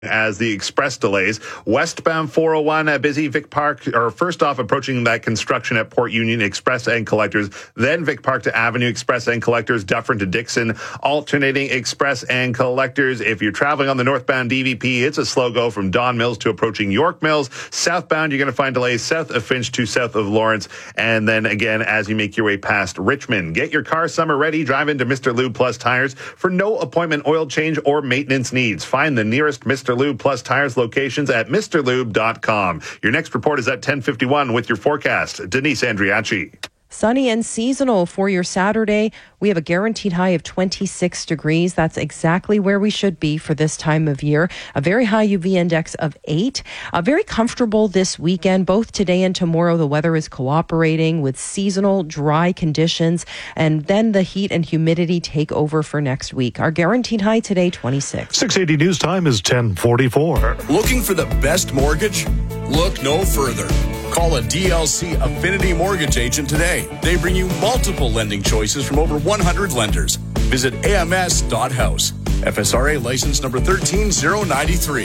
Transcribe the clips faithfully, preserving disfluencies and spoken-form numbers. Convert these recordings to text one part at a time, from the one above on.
as the express delays. Westbound four oh one, uh, busy Vic Park, or first off approaching that construction at Port Union, express and collectors, then Vic Park to Avenue, express and collectors, Dufferin to Dixon, alternating express and collectors. If you're traveling on the northbound D V P, it's a slow go from Don Mills to approaching York Mills. Southbound, you're going to find delays south of Finch to south of Lawrence. And then again, as you make your way past Richmond, get your car summer ready. Drive into Mister Lube Plus Tires for no appointment oil change or maintenance needs. Find the nearest Mister Lube Plus Tires locations at mister lube dot com. Your next report is at ten fifty-one with your forecast. Denise Andriachi. Sunny and seasonal for your Saturday. We have a guaranteed high of twenty-six degrees. That's exactly where we should be for this time of year. A very high U V index of eight. Uh, very comfortable this weekend. Both today and tomorrow, the weather is cooperating with seasonal dry conditions. And then the heat and humidity take over for next week. Our guaranteed high today, twenty-six. six eighty News Time is ten forty-four. Looking for the best mortgage? Look no further. Call a D L C Affinity Mortgage agent today. They bring you multiple lending choices from over one hundred lenders. Visit A M S dot house. F S R A license number one three zero nine three.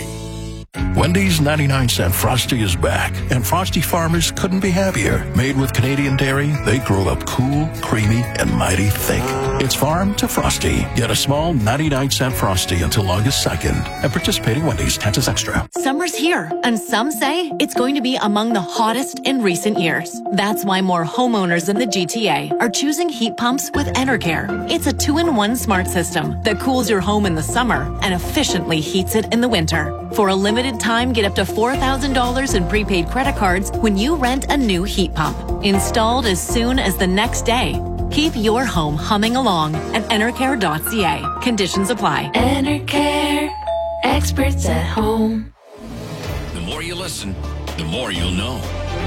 Wendy's ninety-nine cent Frosty is back, and Frosty farmers couldn't be happier. Made with Canadian dairy, they grow up cool, creamy, and mighty thick. It's farm to Frosty. Get a small ninety-nine cent Frosty until August second. And participating Wendy's, taxes extra. Summer's here, and some say it's going to be among the hottest in recent years. That's why more homeowners in the G T A are choosing heat pumps with Enercare. It's a two-in-one smart system that cools your home in the summer and efficiently heats it in the winter. For a limited time, get up to four thousand dollars in prepaid credit cards when you rent a new heat pump. Installed as soon as the next day. Keep your home humming along at enercare dot c a. Conditions apply. Enercare, experts at home. The more you listen, the more you'll know.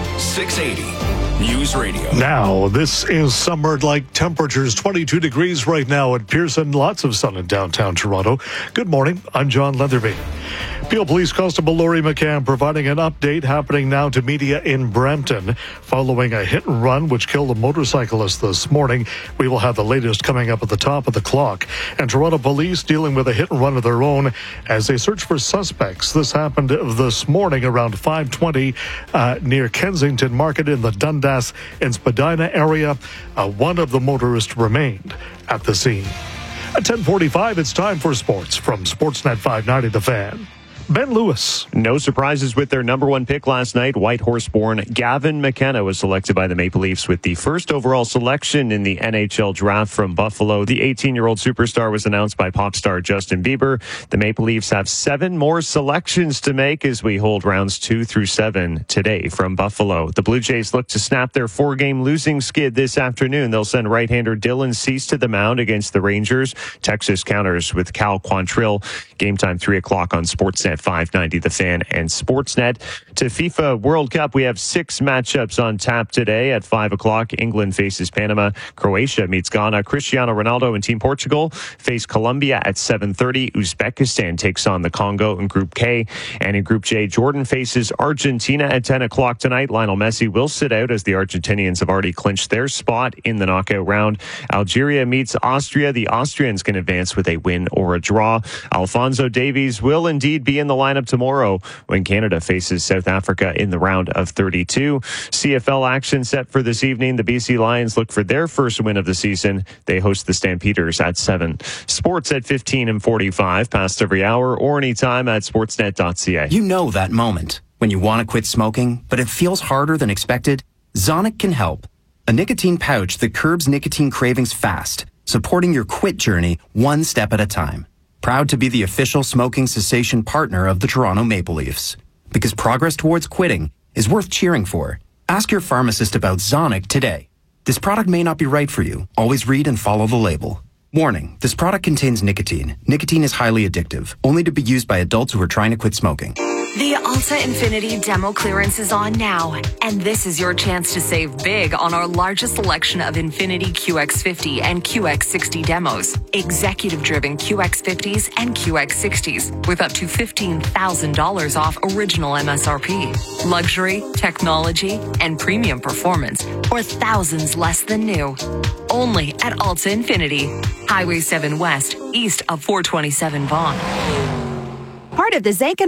six eighty News Radio. Now, this is summer-like temperatures, twenty-two degrees right now at Pearson. Lots of sun in downtown Toronto. Good morning. I'm John Leatherby. Peel Police Constable Laurie McCann providing an update happening now to media in Brampton following a hit and run which killed a motorcyclist this morning. We will have the latest coming up at the top of the clock. And Toronto Police dealing with a hit and run of their own as they search for suspects. This happened this morning around five twenty uh, near Kensington Market in the Dundas and Spadina area. Uh, one of the motorists remained at the scene. At ten forty-five, it's time for sports from Sportsnet five ninety The Fan. Ben Lewis. No surprises with their number one pick last night. White horse-born Gavin McKenna was selected by the Maple Leafs with the first overall selection in the N H L draft from Buffalo. The eighteen-year-old superstar was announced by pop star Justin Bieber. The Maple Leafs have seven more selections to make as we hold rounds two through seven today from Buffalo. The Blue Jays look to snap their four-game losing skid this afternoon. They'll send right-hander Dylan Cease to the mound against the Rangers. Texas counters with Cal Quantrill. Game time three o'clock on Sportsnet five ninety The Fan and Sportsnet. To FIFA World Cup, we have six matchups on tap today at five o'clock. England faces Panama. Croatia meets Ghana. Cristiano Ronaldo and Team Portugal face Colombia at seven thirty. Uzbekistan takes on the Congo in Group K. And in Group J, Jordan faces Argentina at ten o'clock tonight. Lionel Messi will sit out as the Argentinians have already clinched their spot in the knockout round. Algeria meets Austria. The Austrians can advance with a win or a draw. Alphonso Davies will indeed be in the lineup tomorrow when Canada faces South Africa in the round of thirty-two. C F L action set for this evening. The B C Lions look for their first win of the season. They host the Stampeders at seven. Sports at fifteen and forty-five, past every hour or anytime at sportsnet dot c a. You know that moment when you want to quit smoking, but it feels harder than expected? Zonic can help. A nicotine pouch that curbs nicotine cravings fast, supporting your quit journey one step at a time. Proud to be the official smoking cessation partner of the Toronto Maple Leafs. Because progress towards quitting is worth cheering for. Ask your pharmacist about Zonic today. This product may not be right for you. Always read and follow the label. Warning, this product contains nicotine. Nicotine is highly addictive, only to be used by adults who are trying to quit smoking. The Alta Infinity demo clearance is on now, and this is your chance to save big on our largest selection of Infinity Q X fifty and Q X sixty demos. Executive-driven Q X fifties and Q X sixties with up to fifteen thousand dollars off original M S R P. Luxury, technology, and premium performance, or thousands less than new. Only at Alta Infinity, Highway seven West, east of four twenty-seven Vaughan. part of the Zank